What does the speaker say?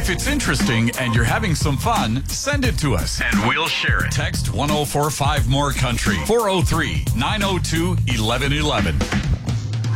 If it's interesting and you're having some fun, send it to us and we'll share it. Text 1045 More Country 403 902 1111.